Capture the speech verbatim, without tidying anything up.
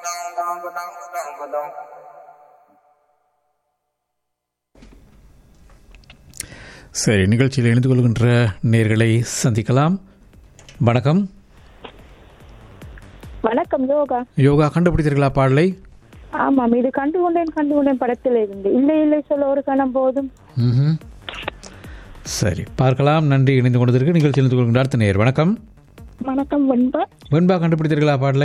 சரி, நிகழ்ச்சியில் இணைந்து கொள்கின்ற நேர்களை சந்திக்கலாம். வணக்கம். வணக்கம். யோகா யோகா கண்டுபிடித்தீர்களா பாடலை? ஆமாம், இது கண்டுகொண்டேன் கண்டுகொண்டேன் படத்தில் இருந்து இல்லை இல்லை சொல்ல ஒரு கணம் போதும். ம், சரி, பார்க்கலாம். நன்றி. இணைந்து கொண்டதற்கு நிகழ்ச்சியில் இணைந்து கொள்கின்ற அடுத்த நேர். வணக்கம். வணக்கம் வெண்பா. வெண்பா கண்டுபிடித்தீர்களா பாடலை?